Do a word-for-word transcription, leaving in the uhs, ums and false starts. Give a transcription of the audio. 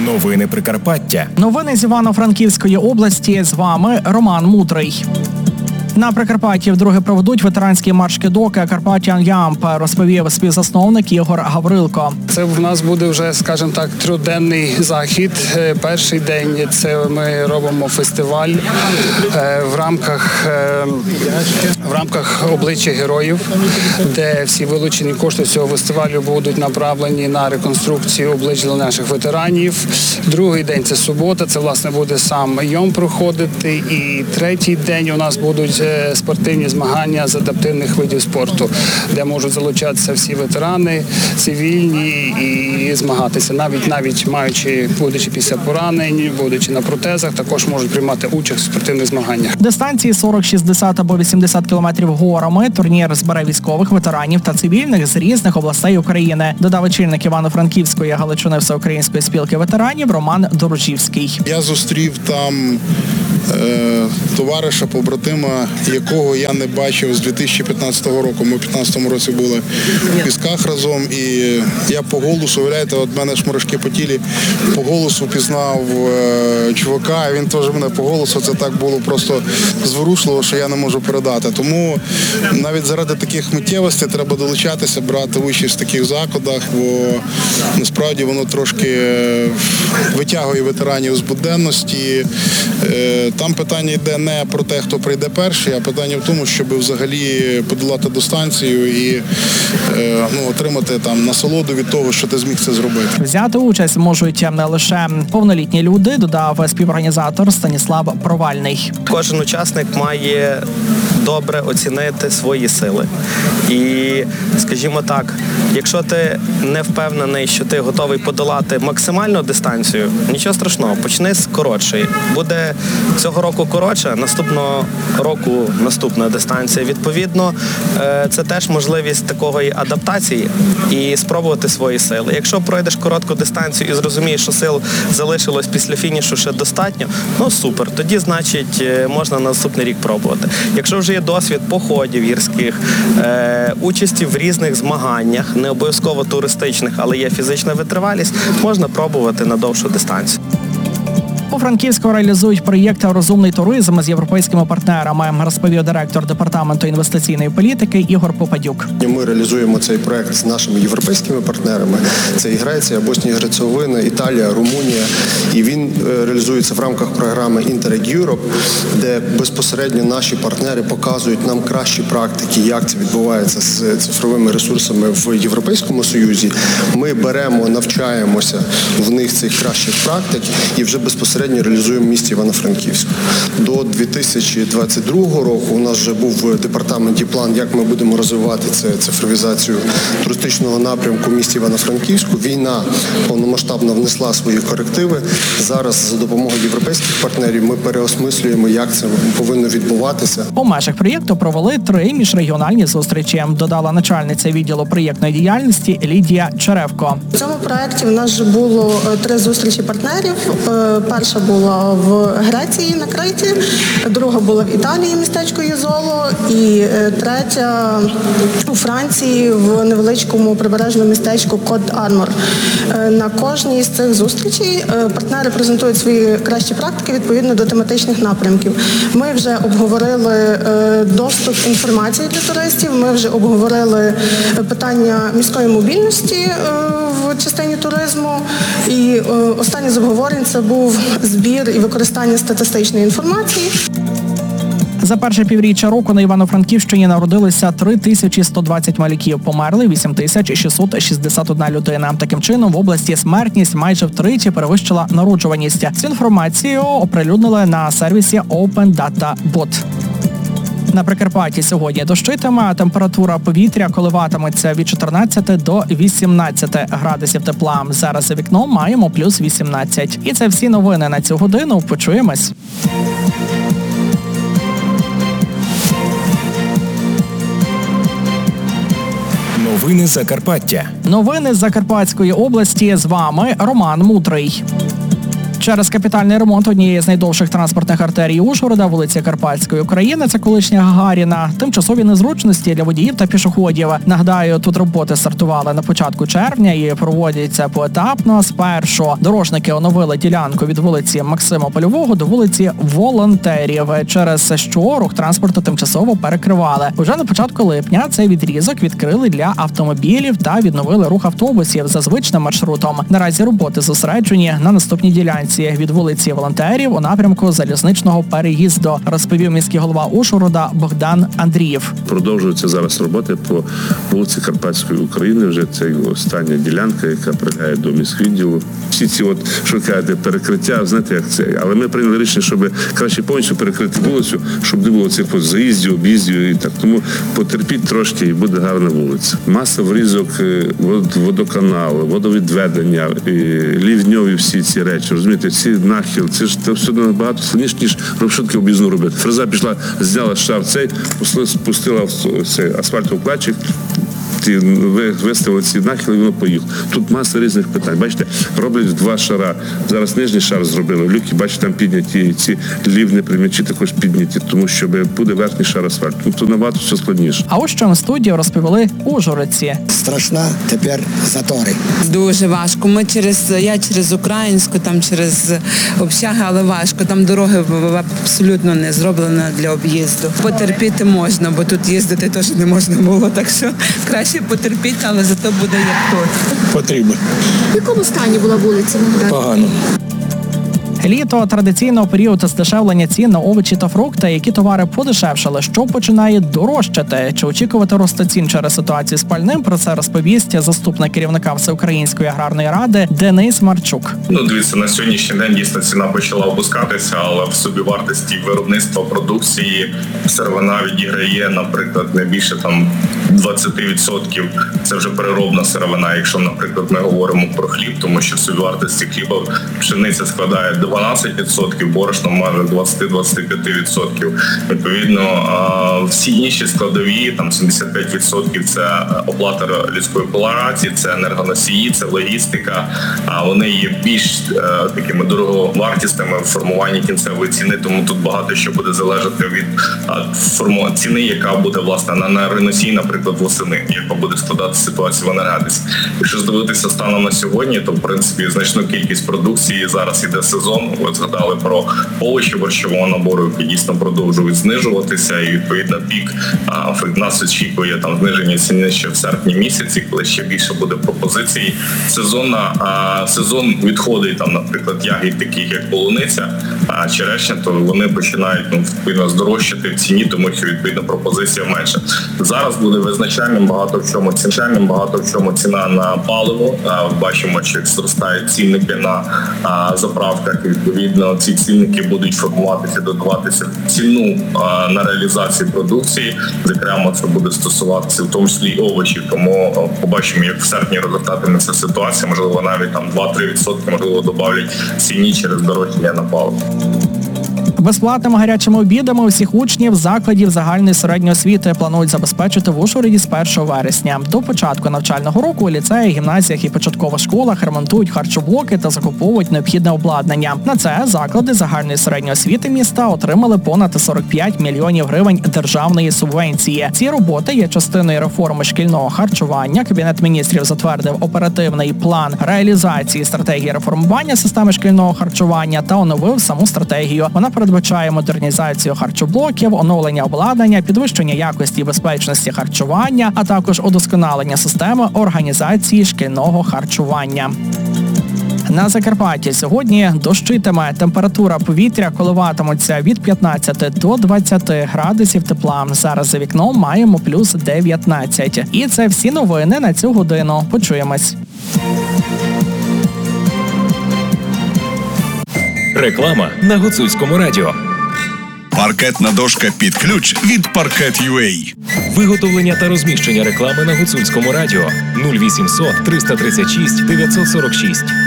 Новини Прикарпаття. Новини з Івано-Франківської області. З вами Роман Мудрий. На Прикарпатті вдруге проведуть ветеранський марш кидоки Carpathian Jump, розповів співзасновник Ігор Гаврилко. Це в нас буде вже, скажімо так, трьохденний захід. Перший день – це ми робимо фестиваль в рамках, в рамках обличчя героїв, де всі вилучені кошти цього фестивалю будуть направлені на реконструкцію облич наших ветеранів. Другий день – це субота, це, власне, буде сам йом проходити. І третій день у нас будуть спортивні змагання з адаптивних видів спорту, де можуть залучатися всі ветерани, цивільні і змагатися. Навіть навіть маючи, будучи після поранень, будучи на протезах, також можуть приймати участь у спортивних змаганнях. Дистанції сорок, шістдесят або вісімдесят кілометрів горами. Турнір збере військових, ветеранів та цивільних з різних областей України, додав очільник Івано-Франківської Галичини Всеукраїнської спілки ветеранів Роман Дорожівський. Я зустрів там е, товариша, побратима, якого я не бачив з дві тисячі п'ятнадцятого року. Ми в дві тисячі п'ятнадцятому році були в Пісках разом, і я по голосу, уявляєте, от мене шморшки по тілі, по голосу пізнав е, чувака, він теж мене по голосу, це так було просто зворушливо, що я не можу передати. Тому навіть заради таких миттєвостей треба долучатися, брати участь в таких заходах, бо насправді воно трошки витягує ветеранів з буденності. Е, там питання йде не про те, хто прийде перший, а питання в тому, щоб взагалі подолати дистанцію і е, ну, отримати там насолоду від того, що ти зміг це зробити. Взяти участь можуть не лише повнолітні люди, додав співорганізатор Станіслав Провальний. Кожен учасник має добре оцінити свої сили. І, скажімо так, якщо ти не впевнений, що ти готовий подолати максимальну дистанцію, нічого страшного, почни з коротшої. Буде цього року коротше, наступного року наступна дистанція. Відповідно, це теж можливість такої адаптації і спробувати свої сили. Якщо пройдеш коротку дистанцію і зрозумієш, що сил залишилось після фінішу ще достатньо, ну супер, тоді, значить, можна на наступний рік пробувати. Якщо вже є досвід походів гірських, е, участі в різних змаганнях, не обов'язково туристичних, але є фізична витривалість, можна пробувати на довшу дистанцію. У Франківську реалізують проєкт «Розумний туризм» з європейськими партнерами, розповів директор департаменту інвестиційної політики Ігор Попадюк. Ми реалізуємо цей проєкт з нашими європейськими партнерами. Це і Греція, Боснія, Герцеговина, Італія, Румунія. І він реалізується в рамках програми Interreg Europe, де безпосередньо наші партнери показують нам кращі практики, як це відбувається з цифровими ресурсами в Європейському Союзі. Ми беремо, навчаємося в них цих кращих практик і вже безпосередньо реалізуємо в місті Івано-Франківську. До дві тисячі двадцять другого року у нас вже був в департаменті план, як ми будемо розвивати це, цифровізацію туристичного напрямку в місті Івано-Франківську. Війна повномасштабно внесла свої корективи. Зараз за допомогою європейських партнерів ми переосмислюємо, як це повинно відбуватися. У межах проєкту провели три міжрегіональні зустрічі, додала начальниця відділу проєктної діяльності Лідія Черевко. У цьому проєкті в нас вже було три зустрічі партнерів. Перша була в Греції на Криті, друга була в Італії, містечко Єзоло, і третя у Франції в невеличкому прибережному містечку Кот-Армор. На кожній з цих зустрічей партнери презентують свої кращі практики відповідно до тематичних напрямків. Ми вже обговорили доступ інформації для туристів, ми вже обговорили питання міської мобільності в частині туризму, і останнє з обговорень це був збір і використання статистичної інформації. За перше півріччя року на Івано-Франківщині народилися три тисячі сто двадцять малюків, померли вісім тисяч шістсот шістдесят одна людина. Таким чином, в області смертність майже втричі перевищила народжуваність. Цю інформацію оприлюднили на сервісі Open Data Bot. На Прикарпатті сьогодні дощитиме, а температура повітря коливатиметься від чотирнадцяти до вісімнадцяти градусів тепла. Зараз за вікном маємо плюс вісімнадцять. І це всі новини на цю годину. Почуємось. Новини Закарпаття. Новини з Закарпатської області. З вами Роман Мудрий. Через капітальний ремонт однієї з найдовших транспортних артерій Ужгорода, вулиці Карпатської України, це колишня Гагаріна, тимчасові незручності для водіїв та пішоходів. Нагадаю, тут роботи стартували на початку червня і проводяться поетапно. Спершу дорожники оновили ділянку від вулиці Максима Польового до вулиці Волонтерів, через що рух транспорту тимчасово перекривали. Уже на початку липня цей відрізок відкрили для автомобілів та відновили рух автобусів за звичним маршрутом. Наразі роботи зосереджені на наступній ділянці від вулиці Волонтерів у напрямку залізничного переїзду, розповів міський голова Ужгорода Богдан Андрієв. Продовжуються зараз роботи по вулиці Карпатської України. Вже це остання ділянка, яка прилягає до міськвідділу. Всі ці, от, що кажете, перекриття, знаєте, як це. Але ми прийняли рішення, щоб краще повністю перекрити вулицю, щоб не було цих заїздів, об'їздів і так. Тому потерпіть трошки і буде гарна вулиця. Маса врізок, водоканалу, водовідведення, лівньові всі ці речі. Розумієте, ці нахил, це ж все набагато складніше, ніж розшутки об'їзну робити. Фреза пішла, зняла шар цей, спустила цей асфальтовий платчик, виставили ці нахили, і воно поїхало. Тут маса різних питань. Бачите, роблять два шара. Зараз нижній шар зробили. Люки, бачите, там підняті, ці лівні примічі також підняті, тому що буде верхній шар асфальту. Ну, тут набагато все складніше. А ось що на студії розповіли ужгородці. Страшна тепер затори. Дуже важко. Ми через, я через Українську, там через общаги, але важко. Там дороги абсолютно не зроблені для об'їзду. Потерпіти можна, бо тут їздити теж не можна було, так що краще потерпіти, але зато буде як тут. Потрібно. В якому стані була вулиця? Погано. Літо – традиційно період здешевлення цін на овочі та фрукти. Які товари подешевшали, що починає дорожчати? Чи очікувати росту цін через ситуацію з пальним? Про це розповість заступник керівника Всеукраїнської аграрної ради Денис Марчук. Ну, дивіться, на сьогоднішній день дійсно ціна почала опускатися, але в собівартості виробництва продукції сировина відіграє, наприклад, не більше там двадцять відсотків. Це вже переробна сировина, якщо, наприклад, ми говоримо про хліб, тому що в собівартості хліба пшениця складає дванадцять відсотків, борошно майже двадцять до двадцяти п'яти відсотків. Відповідно, всі інші складові, там сімдесят п'ять відсотків це оплата людської праці, це енергоносії, це логістика. А вони є більш такими дороговартісними в формуванні кінцевої ціни, тому тут багато що буде залежати від ціни, яка буде, власне, на енергоносії, наприклад, восени, яка буде складати ситуацію в енергетиці. Якщо здивитися станом на сьогодні, то, в принципі, значну кількість продукції зараз іде сезон. Ви згадали про овочі борщового набору, які дійсно продовжують знижуватися, і відповідно пік а, нас очікує там зниження ціни ще в серпні місяці, коли ще більше буде пропозицій. Сезонна а, сезон відходить там, наприклад, ягід, таких як полуниця, а черешня, то вони починають ну, відповідно здорожчати в ціні, тому що відповідно пропозиція менша. Зараз буде визначальним багато в чому цінчальним, багато в чому ціна на паливо. А, бачимо, що зростають цінники на а, заправках. Відповідно, ці цінники будуть формуватися, додаватися в ціну а, на реалізацію продукції. Зокрема, це буде стосуватися в тому числі і овочів. Тому побачимо, як в серпні розгортатиметься ситуація. Можливо, навіть там два-три відсотки, можливо, додавлять ціні через дорожчання на паливо. Безплатними гарячими обідами усіх учнів закладів загальної середньої освіти планують забезпечити в Ужгороді з першого вересня. До початку навчального року у ліцеї, гімназіях і початкових школах ремонтують харчоблоки та закуповують необхідне обладнання. На це заклади загальної середньої освіти міста отримали понад сорок п'ять мільйонів гривень державної субвенції. Ці роботи є частиною реформи шкільного харчування. Кабінет міністрів затвердив оперативний план реалізації стратегії реформування системи шкільного харчування та оновив саму стратегію. Вона передбачає модернізацію харчоблоків, оновлення обладнання, підвищення якості і безпечності харчування, а також удосконалення системи організації шкільного харчування. На Закарпатті сьогодні дощитиме. Температура повітря коливатиметься від п'ятнадцяти до двадцяти градусів тепла. Зараз за вікном маємо плюс дев'ятнадцять. І це всі новини на цю годину. Почуємось. Реклама на Гуцульському радіо. Паркетна дошка під ключ від Паркет.ua. Виготовлення та розміщення реклами на Гуцульському радіо нуль вісімсот триста тридцять шість дев'ятсот сорок шість.